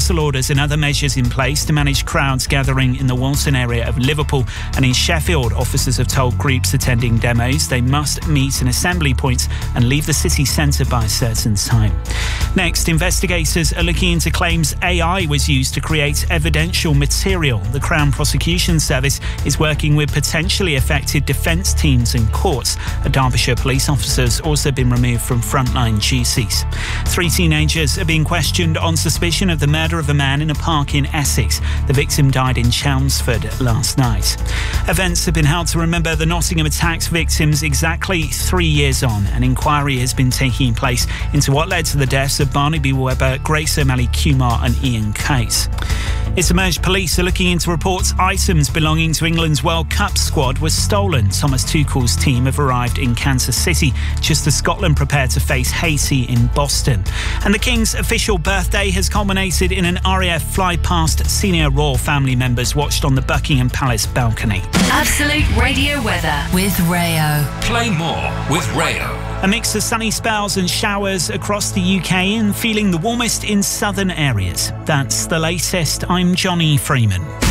council orders and other measures in place to manage crowds gathering in the Walton area of Liverpool. And in Sheffield, officers have told groups attending demos they must meet in assembly points and leave the city centre by a certain time. Next, investigators are looking into claims AI was used to create evidential material. The Crown Prosecution Service is working with potentially affected defence teams and courts. A Derbyshire police officer has also been removed from frontline duties. 3 teenagers are being questioned on suspicion of the murder of a man in a park in Essex. The victim died in Chelmsford last night. Events have been held to remember the Nottingham attacks victims exactly 3 years on. An inquiry has been taking place into what led to the deaths of Barnaby Webber, Grace O'Malley-Kumar and Ian Case. It's emerged police are looking into reports items belonging to England's World Cup squad were stolen. Thomas Tuchel's team have arrived in Kansas City just as Scotland prepare to face Haiti in Boston. And the King's official birthday has culminated in an RAF fly-past senior royal family members watched on the Buckingham Palace balcony. Absolute Radio weather with Rayo. Play more with Rayo. A mix of sunny spells and showers across the UK and feeling the warmest in southern areas. That's the latest. I'm Johnny Freeman.